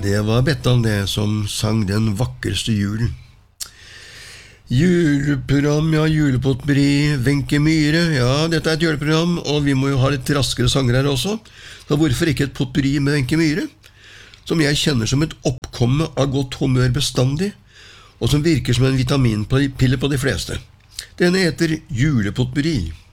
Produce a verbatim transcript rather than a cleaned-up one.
Det var Bettan det som sang den vakreste julen. Juleprogram, ja, julepotperi, Wenche Myhre. Ja, dette er et juleprogram, og vi må jo ha litt raskere sanger her også. Så hvorfor ikke et potperi med Wenche Myhre, som jeg kjenner som et oppkomme av godt humør bestandig, og som virker som en vitaminpille på de fleste. Denne heter Julepotperi.